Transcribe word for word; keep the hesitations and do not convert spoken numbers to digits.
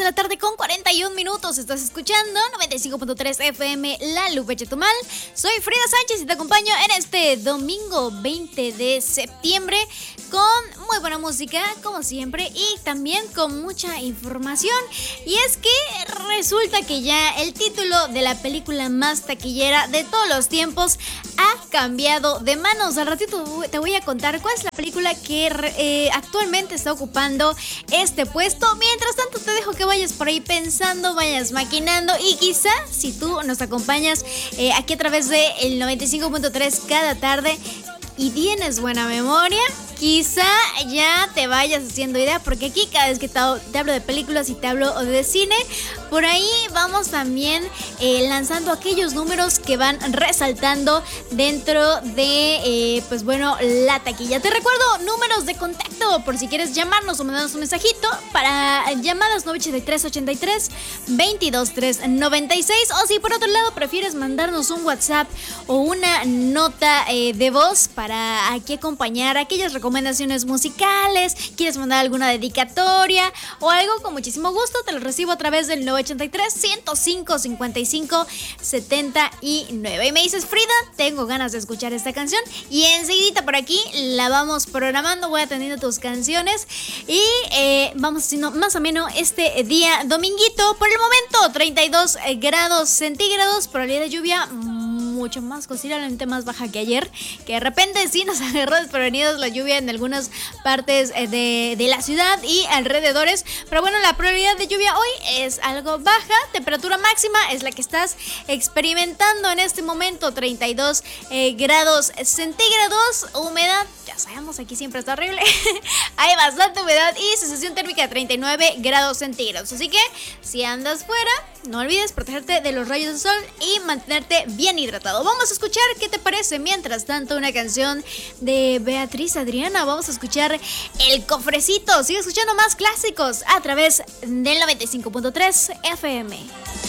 la tarde con cuarenta y un minutos. Estás escuchando noventa y cinco punto tres F M La Lupe Chetumal. Soy Frida Sánchez y te acompaño en este domingo veinte de septiembre con muy buena música, como siempre, y también con mucha información. Y es que resulta que ya el título de la película más taquillera de todos los tiempos ha cambiado de manos. Al ratito te voy a contar cuál es la película que eh, actualmente está ocupando este puesto. Mientras tanto te dejo que vayas por ahí pensando, vayas maquinando y quizá si tú nos acompañas eh, aquí a través de el noventa y cinco punto tres cada tarde y tienes buena memoria, quizá ya te vayas haciendo idea, porque aquí cada vez que te, te hablo de películas y te hablo de cine, por ahí vamos también eh, lanzando aquellos números que van resaltando dentro de, eh, pues bueno, la taquilla. Te recuerdo números de contacto por si quieres llamarnos o mandarnos un mensajito para llamadas nueve ocho tres, ochenta y tres, veintidós, tres noventa y seis, o si por otro lado prefieres mandarnos un WhatsApp o una nota eh, de voz para aquí acompañar aquellas recomendaciones musicales, quieres mandar alguna dedicatoria o algo, con muchísimo gusto te lo recibo a través del nueve ocho tres, ciento cinco, cincuenta y cinco, setenta y nueve. Y me dices: Frida, tengo ganas de escuchar esta canción, y enseguidita por aquí la vamos programando, voy atendiendo tus canciones y eh, vamos haciendo más o menos este día dominguito. Por el momento treinta y dos grados centígrados, probabilidad de lluvia mucho más, considerablemente más baja que ayer, que de repente sí nos agarró desprevenidos la lluvia en algunas partes de, de la ciudad y alrededores, pero bueno, la probabilidad de lluvia hoy es algo baja. Temperatura máxima es la que estás experimentando en este momento, treinta y dos eh, grados centígrados. Humedad, ya sabemos, aquí siempre está horrible. Hay bastante humedad y sensación térmica de treinta y nueve grados centígrados, así que si andas fuera, no olvides protegerte de los rayos del sol y mantenerte bien hidratado. Vamos a escuchar qué te parece, mientras tanto, una canción de Beatriz Adriana. Vamos a escuchar El Cofrecito. Sigue escuchando más clásicos a través del noventa y cinco punto tres F M.